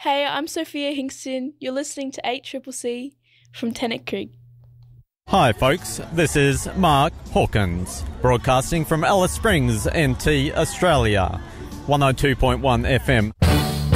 Hey, I'm Sophia Hingston. You're listening to 8CCC from Tennant Creek. Hi folks, this is Mark Hawkins, broadcasting from Alice Springs, NT, Australia. 102.1 FM.